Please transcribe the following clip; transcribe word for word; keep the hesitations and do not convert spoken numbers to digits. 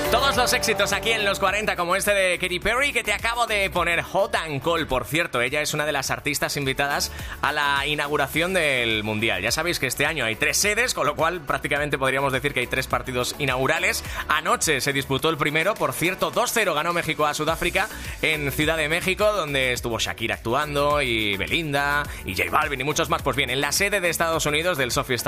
Todos los éxitos aquí en los cuarenta, como este de Katy Perry que te acabo de poner, Hot and Cold. Por cierto, ella es una de las artistas invitadas a la inauguración del Mundial. Ya sabéis que este año hay tres sedes, con lo cual prácticamente podríamos decir que hay tres partidos inaugurales. Anoche se disputó el primero, por cierto, dos cero ganó México a Sudáfrica en Ciudad de México, donde estuvo Shakira actuando, y Belinda, y J Balvin y muchos más. Pues bien, en la sede de Estados Unidos del SoFi